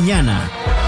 mañana.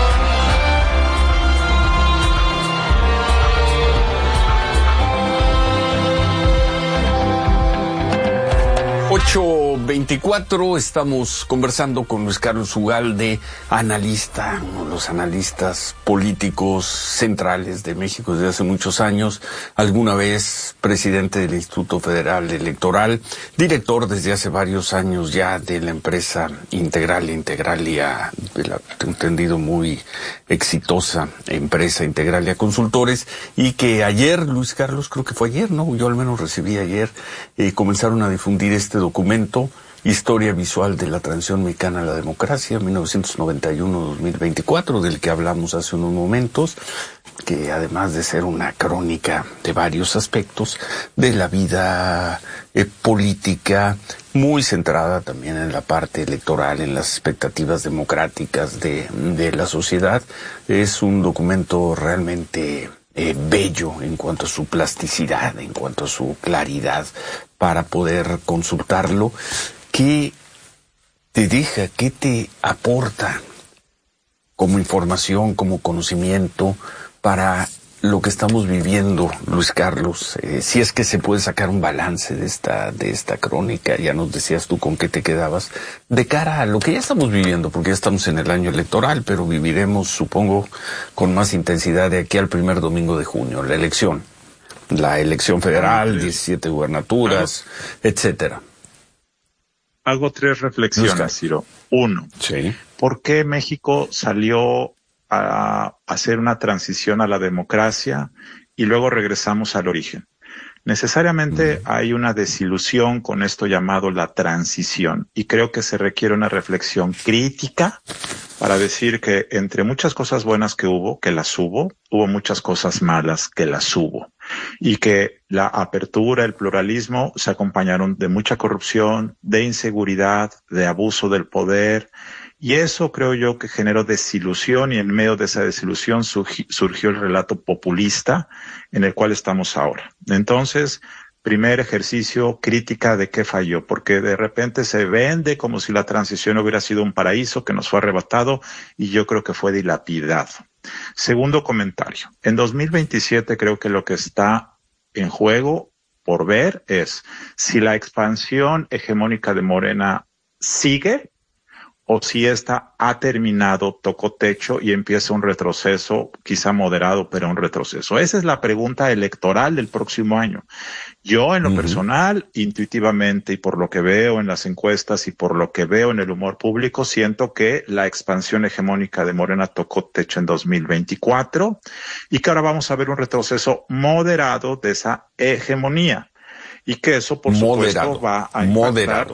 ...8:24, estamos conversando con Luis Carlos Ugalde, analista, uno de los analistas políticos centrales de México desde hace muchos años, alguna vez presidente del Instituto Federal Electoral, director desde hace varios años ya de la empresa Integralia, de la, entendido, muy exitosa empresa Integralia Consultores, y que ayer, Luis Carlos, creo que fue ayer, ¿no? Yo al menos recibí ayer, comenzaron a difundir este documento, Historia Visual de la Transición Mexicana a la Democracia, 1991-2024, del que hablamos hace unos momentos, que además de ser una crónica de varios aspectos de la vida política, muy centrada también en la parte electoral, en las expectativas democráticas de la sociedad, es un documento realmente bello en cuanto a su plasticidad, en cuanto a su claridad, para poder consultarlo. ¿Qué te deja, qué te aporta como información, como conocimiento para lo que estamos viviendo, Luis Carlos? Si es que se puede sacar un balance de esta crónica, ya nos decías tú con qué te quedabas, de cara a lo que ya estamos viviendo, porque ya estamos en el año electoral, pero viviremos, supongo, con más intensidad de aquí al primer domingo de junio, la elección federal, 17 gubernaturas, etcétera. Hago 3 reflexiones, Ciro. 1. Sí. ¿Por qué México salió a hacer una transición a la democracia y luego regresamos al origen? Necesariamente hay una desilusión con esto llamado la transición, y creo que se requiere una reflexión crítica para decir que entre muchas cosas buenas que hubo muchas cosas malas que las hubo, y que la apertura, el pluralismo se acompañaron de mucha corrupción, de inseguridad, de abuso del poder, y eso creo yo que generó desilusión, y en medio de esa desilusión surgió el relato populista en el cual estamos ahora. Entonces, primer ejercicio, crítica de qué falló, porque de repente se vende como si la transición hubiera sido un paraíso que nos fue arrebatado, y yo creo que fue dilapidado. Segundo comentario, en 2027 creo que lo que está en juego por ver es si la expansión hegemónica de Morena sigue, o si esta ha terminado, tocó techo y empieza un retroceso, quizá moderado, pero un retroceso. Esa es la pregunta electoral del próximo año. Yo, en lo personal, intuitivamente, y por lo que veo en las encuestas y por lo que veo en el humor público, siento que la expansión hegemónica de Morena tocó techo en 2024 y que ahora vamos a ver un retroceso moderado de esa hegemonía. Y que eso, por supuesto, va a impactar.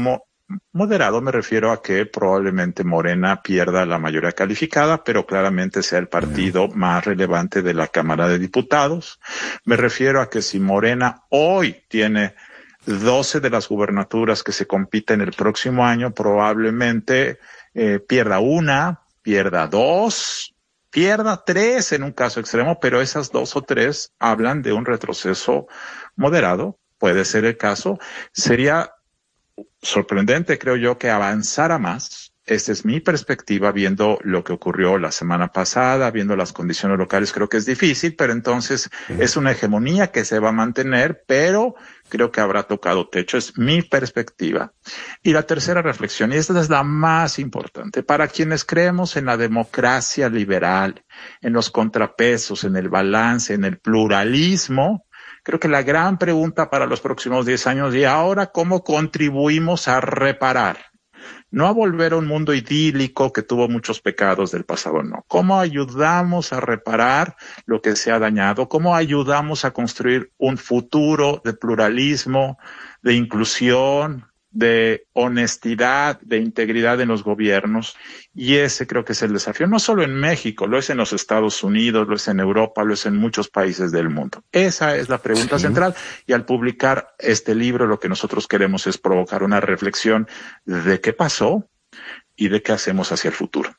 Moderado me refiero a que probablemente Morena pierda la mayoría calificada, pero claramente sea el partido más relevante de la Cámara de Diputados. Me refiero a que si Morena hoy tiene 12 de las gubernaturas que se compiten el próximo año, probablemente pierda una, pierda 2, pierda 3 en un caso extremo, pero esas 2 o 3 hablan de un retroceso moderado. Puede ser el caso. Sería sorprendente, creo yo, que avanzara más. Esta es mi perspectiva, viendo lo que ocurrió la semana pasada, viendo las condiciones locales. Creo que es difícil, pero entonces es una hegemonía que se va a mantener, pero creo que habrá tocado techo. Es mi perspectiva. Y la tercera reflexión, y esta es la más importante, para quienes creemos en la democracia liberal, en los contrapesos, en el balance, en el pluralismo, creo que la gran pregunta para los próximos 10 años, y ahora, ¿cómo contribuimos a reparar? No a volver a un mundo idílico que tuvo muchos pecados del pasado, no. ¿Cómo ayudamos a reparar lo que se ha dañado? ¿Cómo ayudamos a construir un futuro de pluralismo, de inclusión, de honestidad, de integridad en los gobiernos? Y ese creo que es el desafío, no solo en México, lo es en los Estados Unidos, lo es en Europa, lo es en muchos países del mundo. Esa es la pregunta central, y al publicar este libro lo que nosotros queremos es provocar una reflexión de qué pasó y de qué hacemos hacia el futuro.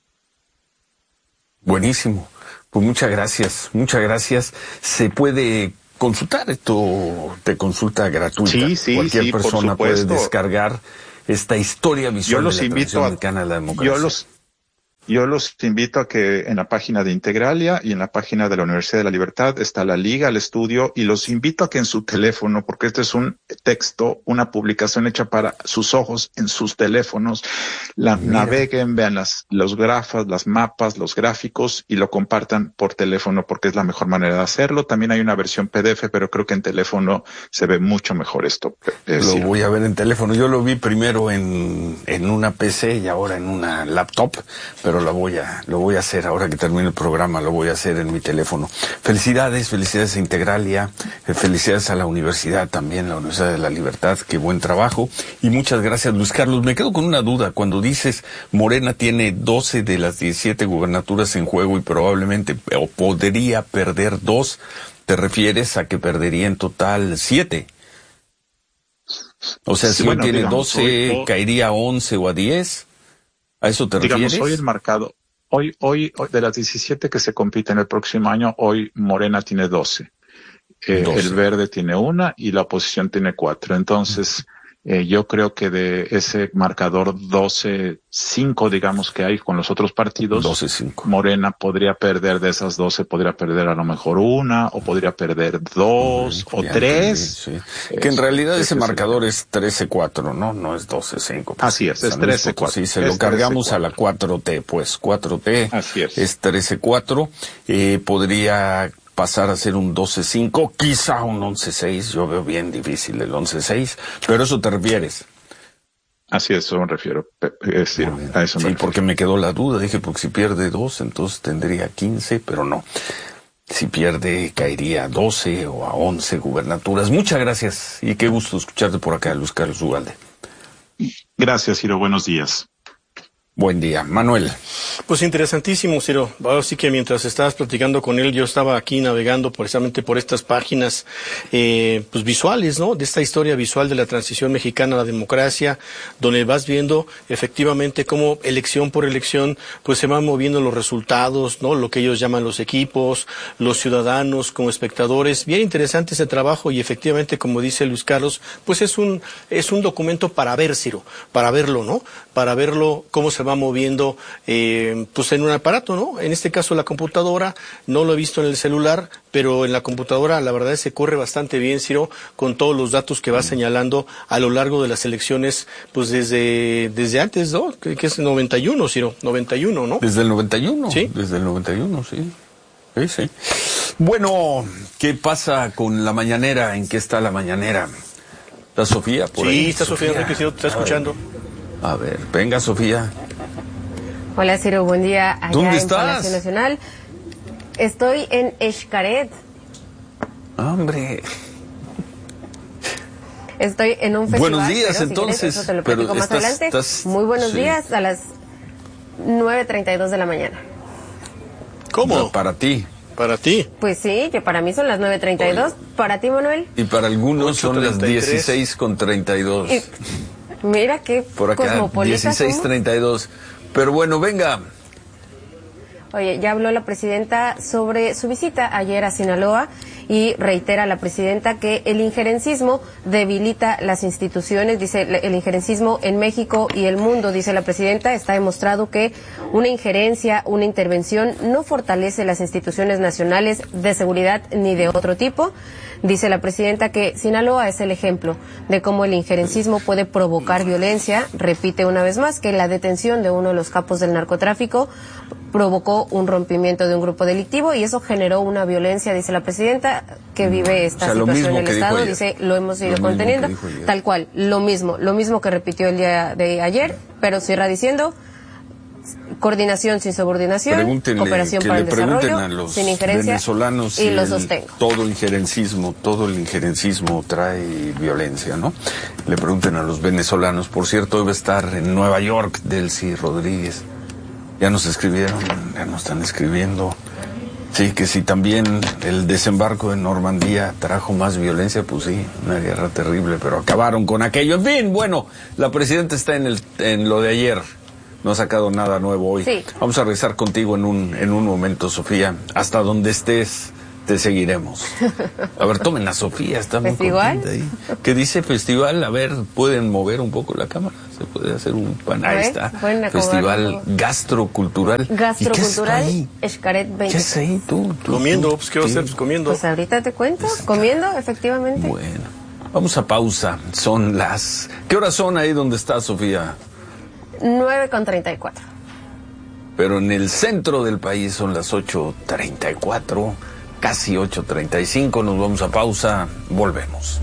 Buenísimo, pues muchas gracias. Se puede consultar esto de consulta gratuita. Sí, cualquier persona puede descargar esta historia visual de la transición mexicana a la democracia. Yo los invito a que en la página de Integralia y en la página de la Universidad de la Libertad está la liga al estudio, y los invito a que en su teléfono, porque este es un texto, una publicación hecha para sus ojos en sus teléfonos, naveguen, vean los grafos, las mapas, los gráficos y lo compartan por teléfono, porque es la mejor manera de hacerlo. También hay una versión PDF, pero creo que en teléfono se ve mucho mejor esto. Lo voy a ver en teléfono. Yo lo vi primero en una PC y ahora en una laptop, pero lo voy a hacer ahora que termine el programa, lo voy a hacer en mi teléfono. Felicidades a Integralia, felicidades a la universidad también, la Universidad de la Libertad, qué buen trabajo. Y muchas gracias, Luis Carlos. Me quedo con una duda. Cuando dices Morena tiene 12 de las 17 gubernaturas en juego y probablemente o podría perder 2, ¿te refieres a que perdería en total 7? O sea, si hoy tiene 12, caería a 11 o a 10. ¿A eso te refieres? Digamos, hoy el marcado, hoy de las 17 que se compiten el próximo año, hoy Morena tiene 12. 12. El Verde tiene 1 y la oposición tiene 4. Entonces, yo creo que de ese marcador 12-5, digamos, que hay con los otros partidos, 12-5. Morena podría perder de esas 12, podría perder a lo mejor 1, o podría perder 2 o 3. Sí. Que en realidad ese marcador es 13-4, ¿no? No es 12-5. Pues, así es 13-4. Sí, se lo cargamos 13-4. A la 4T, pues 4T así es 13-4. Podría pasar a ser un 12-5, quizá un 11-6, yo veo bien difícil el 11-6, pero eso te refieres. Así es, eso me refiero, a eso me refiero. Porque me quedó la duda, dije, porque si pierde 2, entonces tendría 15, pero no. Si pierde, caería a 12 o a 11 gubernaturas. Muchas gracias, y qué gusto escucharte por acá, Luis Carlos Ugalde. Gracias, Ciro, buenos días. Buen día. Manuel. Pues interesantísimo, Ciro. Ahora sí que mientras estabas platicando con él, yo estaba aquí navegando precisamente por estas páginas pues visuales, ¿no? De esta historia visual de la transición mexicana a la democracia, donde vas viendo efectivamente cómo elección por elección pues se van moviendo los resultados, ¿no? Lo que ellos llaman los equipos, los ciudadanos como espectadores. Bien interesante ese trabajo y efectivamente, como dice Luis Carlos, pues es un documento para ver, Ciro, para verlo, ¿no? Para verlo cómo se va moviendo pues en un aparato, ¿no? En este caso la computadora, no lo he visto en el celular, pero en la computadora la verdad es que se corre bastante bien, Ciro, con todos los datos que va señalando a lo largo de las elecciones, pues desde antes, ¿no? Que es 91, Ciro, 91, ¿no? Desde el 91, sí. Desde el 91, sí. Sí. Bueno, ¿qué pasa con la mañanera? ¿En qué está la mañanera? ¿Está Sofía por ahí? Sí, está Sofía Enrique, Ciro, te está escuchando. A ver, venga, Sofía. Hola, Ciro, buen día. Allá ¿Dónde en estás? Palacio Nacional. Estoy en Xcaret. Hombre. Estoy en un festival. Buenos días, pero, entonces. Si quieres, eso te lo platico más adelante. Muy buenos días, a las 9:32 de la mañana. ¿Cómo? No, para ti. ¿Para ti? Pues sí, que para mí son las 9:32. ¿Para ti, Manuel? Y para algunos son las 16:32. Mira qué por acá, cosmopolita 16:32. Pero bueno, venga. Oye, ya habló la presidenta sobre su visita ayer a Sinaloa y reitera la presidenta que el injerencismo debilita las instituciones. Dice, el injerencismo en México y el mundo, dice la presidenta, está demostrado que una injerencia, una intervención no fortalece las instituciones nacionales de seguridad ni de otro tipo. Dice la presidenta que Sinaloa es el ejemplo de cómo el injerencismo puede provocar violencia. Repite una vez más que la detención de uno de los capos del narcotráfico provocó un rompimiento de un grupo delictivo y eso generó una violencia, dice la presidenta, que vive esta situación en el Estado. Dice, lo hemos ido conteniendo, tal cual, lo mismo que repitió el día de ayer, pero cierra diciendo, coordinación sin subordinación, cooperación para el desarrollo, sin injerencia, venezolanos y lo sostengo. Todo el injerencismo trae violencia, ¿no? Le pregunten a los venezolanos. Por cierto, debe estar en Nueva York Delcy Rodríguez. Ya nos escribieron, ya nos están escribiendo. Sí, que si también el desembarco en Normandía trajo más violencia, pues sí, una guerra terrible, pero acabaron con aquello. En fin, bueno, la presidenta está en lo de ayer. No ha sacado nada nuevo hoy. Sí. Vamos a regresar contigo en un momento, Sofía. Hasta donde estés, te seguiremos. A ver, tomen a Sofía, está muy contenta ahí. ¿Qué dice festival? A ver, ¿pueden mover un poco la cámara? Se puede hacer un pan. Ahí está. Festival gastrocultural. Gastrocultural Xcaret 20. ¿Qué es ahí tú? Comiendo, pues ¿qué va a hacer? Pues comiendo. Pues ahorita te cuento. Comiendo, efectivamente. Bueno, vamos a pausa. Son las... ¿Qué horas son ahí donde está Sofía? 9:34. Pero en el centro del país son las 8:34, casi 8:35. Nos vamos a pausa, volvemos.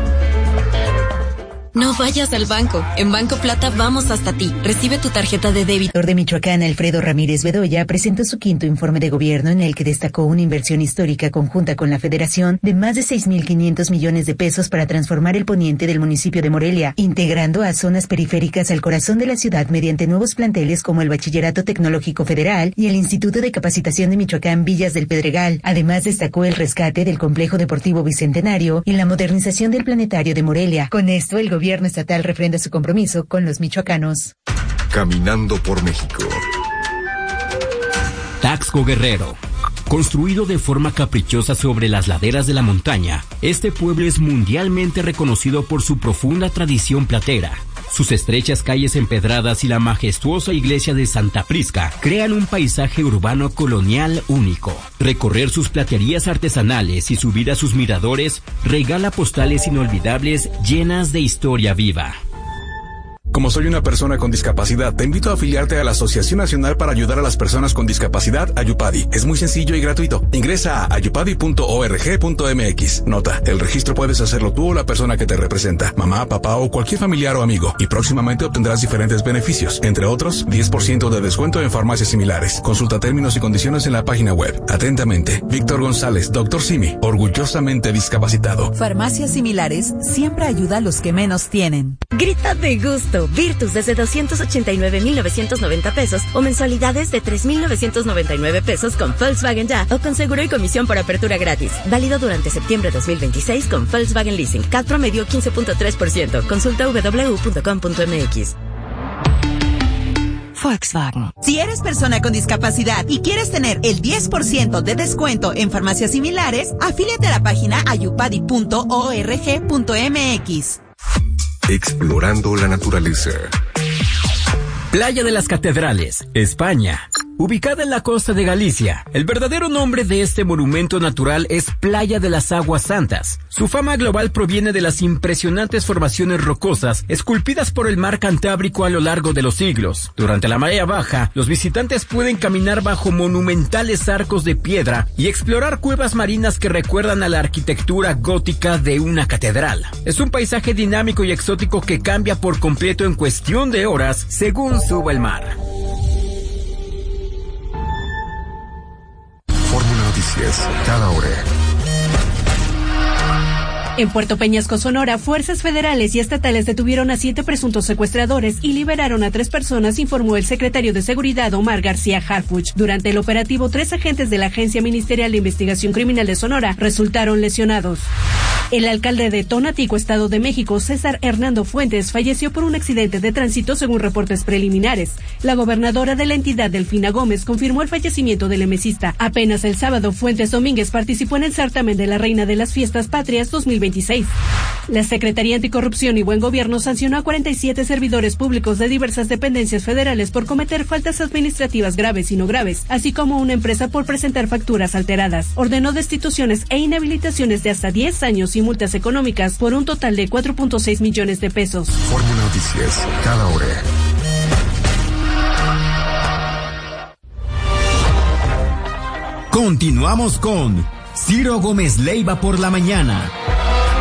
No vayas al banco. En Banco Plata vamos hasta ti. Recibe tu tarjeta de débito. El de Michoacán, Alfredo Ramírez Bedoya, presentó su quinto informe de gobierno en el que destacó una inversión histórica conjunta con la Federación de más de 6,500 millones de pesos para transformar el poniente del municipio de Morelia, integrando a zonas periféricas al corazón de la ciudad mediante nuevos planteles como el Bachillerato Tecnológico Federal y el Instituto de Capacitación de Michoacán Villas del Pedregal. Además, destacó el rescate del Complejo Deportivo Bicentenario y la modernización del Planetario de Morelia. Con esto, el gobierno estatal refrenda su compromiso con los michoacanos. Caminando por México. Taxco Guerrero. Construido de forma caprichosa sobre las laderas de la montaña, este pueblo es mundialmente reconocido por su profunda tradición platera. Sus estrechas calles empedradas y la majestuosa iglesia de Santa Prisca crean un paisaje urbano colonial único. Recorrer sus platerías artesanales y subir a sus miradores regala postales inolvidables llenas de historia viva. Como soy una persona con discapacidad, te invito a afiliarte a la Asociación Nacional para Ayudar a las Personas con Discapacidad, Ayupadi. Es muy sencillo y gratuito. Ingresa a ayupadi.org.mx. Nota, el registro puedes hacerlo tú o la persona que te representa, mamá, papá o cualquier familiar o amigo, y próximamente obtendrás diferentes beneficios, entre otros, 10% de descuento en farmacias similares. Consulta términos y condiciones en la página web. Atentamente, Víctor González, Dr. Simi, orgullosamente discapacitado. Farmacias Similares siempre ayuda a los que menos tienen. Grita de gusto. Virtus desde 289,990 pesos o mensualidades de 3,999 pesos con Volkswagen Ya o con seguro y comisión por apertura gratis. Válido durante septiembre 2026 con Volkswagen Leasing. CAT promedio 15.3%. Consulta www.com.mx. Volkswagen. Si eres persona con discapacidad y quieres tener el 10% de descuento en farmacias similares, afíliate a la página ayupadi.org.mx. Explorando la naturaleza. Playa de las Catedrales, España. Ubicada en la costa de Galicia, el verdadero nombre de este monumento natural es Playa de las Aguas Santas. Su fama global proviene de las impresionantes formaciones rocosas esculpidas por el mar Cantábrico a lo largo de los siglos. Durante la marea baja, los visitantes pueden caminar bajo monumentales arcos de piedra y explorar cuevas marinas que recuerdan a la arquitectura gótica de una catedral. Es un paisaje dinámico y exótico que cambia por completo en cuestión de horas según suba el mar. Fórmula Noticias, cada hora. En Puerto Peñasco, Sonora, fuerzas federales y estatales detuvieron a 7 presuntos secuestradores y liberaron a 3 personas, informó el secretario de Seguridad, Omar García Harfuch. Durante el operativo, 3 agentes de la Agencia Ministerial de Investigación Criminal de Sonora resultaron lesionados. El alcalde de Tonatico, Estado de México, César Hernando Fuentes, falleció por un accidente de tránsito según reportes preliminares. La gobernadora de la entidad, Delfina Gómez, confirmó el fallecimiento del emesista. Apenas el sábado, Fuentes Domínguez participó en el certamen de la Reina de las Fiestas Patrias 2026. La Secretaría Anticorrupción y Buen Gobierno sancionó a 47 servidores públicos de diversas dependencias federales por cometer faltas administrativas graves y no graves, así como una empresa por presentar facturas alteradas. Ordenó destituciones e inhabilitaciones de hasta 10 años y multas económicas por un total de 4.6 millones de pesos. Fórmula Noticias, cada hora. Continuamos con Ciro Gómez Leiva por la mañana.